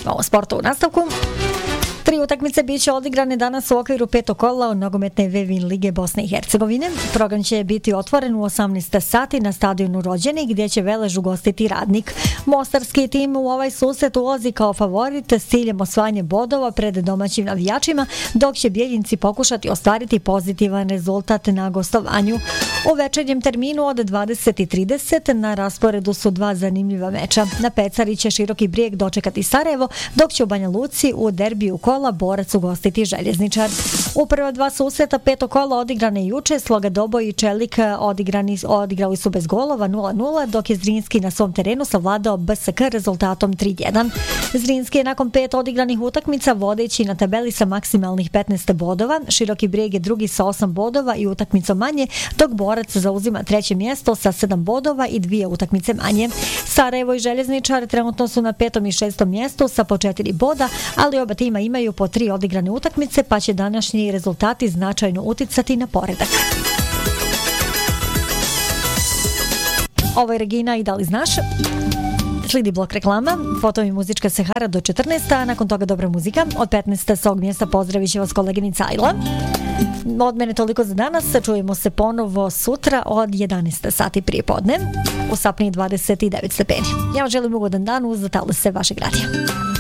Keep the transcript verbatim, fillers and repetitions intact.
Malo sporta u nastavku. Tri utakmice biće odigrane danas u okviru petog kola nogometne Vevin lige Bosne i Hercegovine. Program će biti otvoren u osamnaest sati na stadionu Rođeni gdje će Velež ugostiti Radnik. Mostarski tim u ovaj susret ulazi kao favorit s ciljem osvajanja bodova pred domaćim navijačima, dok će Bjeljinci pokušati ostvariti pozitivan rezultat na gostovanju. U večernjem terminu od dvadeset i trideset na rasporedu su dva zanimljiva meča. Na Pecari će Široki Brijeg dočekati Sarajevo, dok će u Banja Luci u derbiju kola Borac ugostiti Željezničar. U prva dva susreta petog kola odigrane juče, Sloga Doboj i Čelik odigrani, odigrali su bez golova nula nula, dok je Zrinski na svom terenu savladao B S K rezultatom tri jedan. Zrinski je nakon pet odigranih utakmica vodeći na tabeli sa maksimalnih petnaest bodova, Široki Brijeg je drugi sa osam bodova i utakmicom manje, dok Borac zauzima treće mjesto sa sedam bodova i dvije utakmice manje. Sarajevo i Željezničar trenutno su na petom i šestom mjestu sa po četiri boda, ali oba tima imaju po tri odigrane utakmice, pa će današnji rezultati značajno uticati na poredak. Ovo je Regina i da li znaš? Slidi blok reklama, foto i muzička Sahara do četrnaest, a nakon toga dobra muzika. Od petnaest s ovog mjesta pozdravit će vas koleginica Ajla. Od mene toliko za danas, čujemo se ponovo sutra od jedanaest sati prije podne u Sapni dvadeset devet stepeni. Ja vam želim ugodan dan uz talase vašeg radija.